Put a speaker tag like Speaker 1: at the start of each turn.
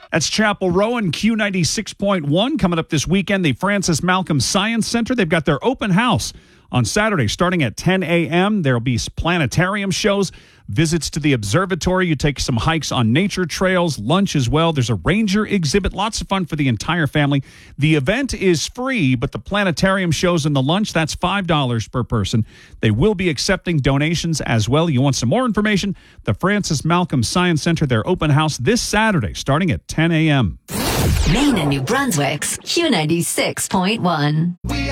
Speaker 1: That's Chapel Row and Q96.1 coming up this weekend. The Francis Malcolm Science Center. They've got their open house on Saturday starting at 10 a.m. There'll be planetarium shows, visits to the observatory. You take some hikes on nature trails, lunch as well. There's a ranger exhibit. Lots of fun for the entire family. The event is free, but the planetarium shows and the lunch, that's $5 per person. They will be accepting donations as well. You want some more information? The Francis Malcolm Science Center, their open house this Saturday starting at 10 a.m.
Speaker 2: Maine and New Brunswick's Q96.1.